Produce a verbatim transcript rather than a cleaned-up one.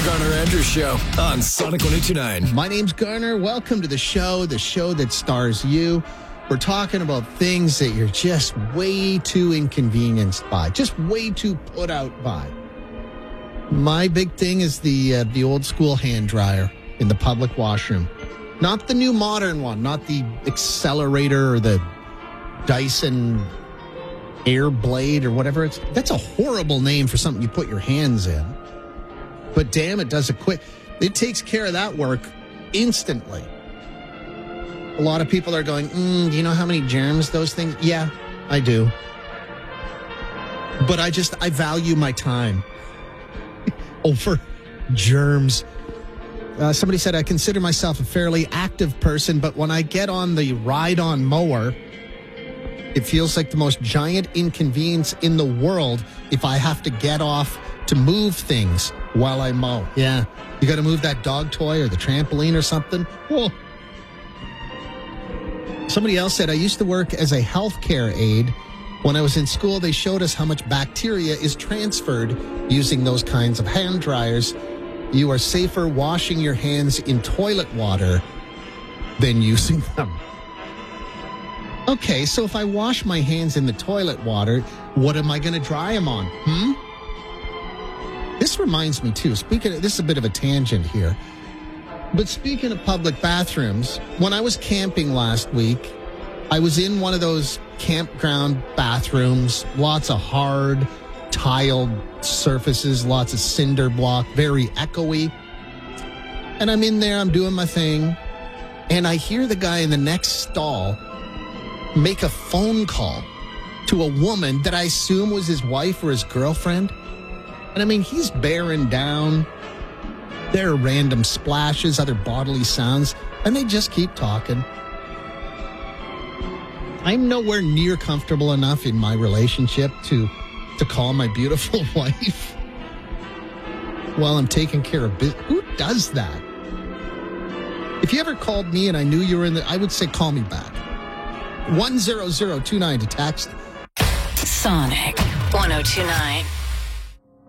Garner Andrews Show on Sonic one oh two point nine. My name's Garner. Welcome to the show, the show that stars you. We're talking about things that you're just way too inconvenienced by, just way too put out by. My big thing is the uh, the old school hand dryer in the public washroom. Not the new modern one, not the Accelerator or the Dyson Air Blade or whatever. It's that's a horrible name for something you put your hands in. But damn, it does it quick. It takes care of that work instantly. A lot of people are going, mm, do you know how many germs those things? Yeah, I do. But I just, I value my time over germs. Uh, somebody said, I consider myself a fairly active person, but when I get on the ride-on mower, it feels like the most giant inconvenience in the world if I have to get off to move things while I mow. Yeah, you got to move that dog toy or the trampoline or something. Whoa. Somebody else said, I used to work as a healthcare aide. When I was in school, they showed us how much bacteria is transferred using those kinds of hand dryers. You are safer washing your hands in toilet water than using them. Okay, so if I wash my hands in the toilet water, what am I going to dry them on? Hmm? This reminds me, too, speaking of, this is a bit of a tangent here. But speaking of public bathrooms, when I was camping last week, I was in one of those campground bathrooms, lots of hard, tiled surfaces, lots of cinder block, very echoey. And I'm in there, I'm doing my thing, and I hear the guy in the next stall make a phone call to a woman that I assume was his wife or his girlfriend. And I mean, he's bearing down. There are random splashes, other bodily sounds, and they just keep talking. I'm nowhere near comfortable enough in my relationship to to call my beautiful wife while I'm taking care of business. Who does that? If you ever called me and I knew you were in the, I would say call me back. one zero zero two nine to text. Sonic one oh two point nine.